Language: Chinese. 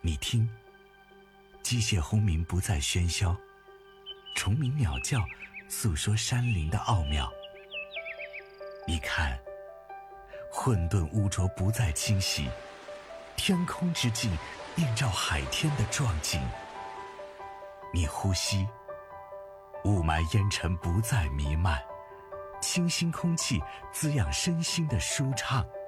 你听，机械轰鸣不再喧嚣，虫鸣鸟叫诉说山林的奥妙。你看，混沌污浊不再侵袭，天空之镜映照海天的壮景。你呼吸，雾霾烟尘不再弥漫，清新空气滋养身心的舒畅。